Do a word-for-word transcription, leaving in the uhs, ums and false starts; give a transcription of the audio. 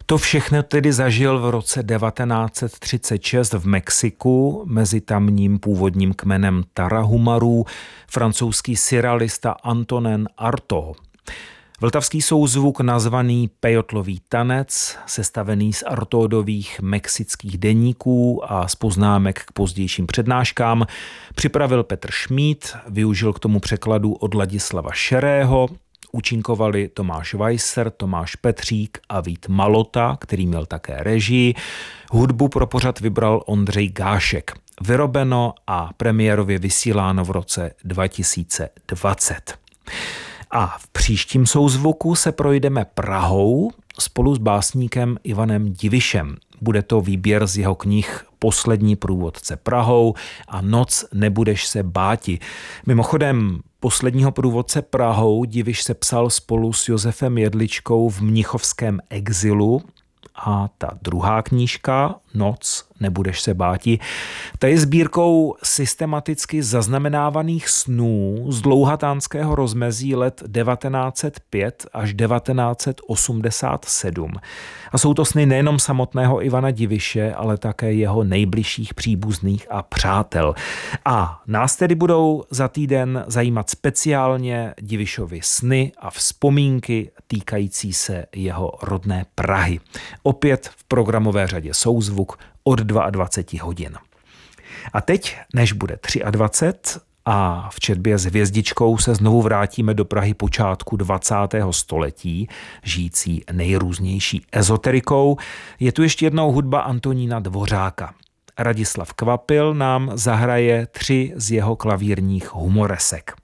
To všechno tedy zažil v roce devatenáct set třicet šest v Mexiku mezi tamním původním kmenem Tarahumarů francouzský surrealista Antonin Artaud. Vltavský souzvuk nazvaný Pejotlový tanec, sestavený z Artaudových mexických deníků a z poznámek k pozdějším přednáškám, připravil Petr Šmíd, využil k tomu překladu od Ladislava Šerého, účinkovali Tomáš Weisser, Tomáš Petřík a Vít Malota, který měl také režii. Hudbu pro pořad vybral Ondřej Gášek. Vyrobeno a premiérově vysíláno v roce dva tisíce dvacet. A v příštím souzvuku se projdeme Prahou spolu s básníkem Ivanem Divišem. Bude to výběr z jeho knih Poslední průvodce Prahou a Noc nebudeš se báti. Mimochodem, Posledního průvodce Prahou Diviš sepsal spolu s Josefem Jedličkou v mnichovském exilu a ta druhá knížka Noc nebudeš se báti, ta je sbírkou systematicky zaznamenávaných snů z dlouhatánského rozmezí let devatenáct set pět až devatenáct set osmdesát sedm. A jsou to sny nejenom samotného Ivana Diviše, ale také jeho nejbližších příbuzných a přátel. A nás tedy budou za týden zajímat speciálně Divišovy sny a vzpomínky týkající se jeho rodné Prahy. Opět v programové řadě Souzvuk od dvacet dva hodin. A teď, než bude dvacet tři a v četbě s hvězdičkou se znovu vrátíme do Prahy počátku dvacátého století, žijící nejrůznější ezoterikou, je tu ještě jednou hudba Antonína Dvořáka. Radislav Kvapil nám zahraje tři z jeho klavírních humoresek.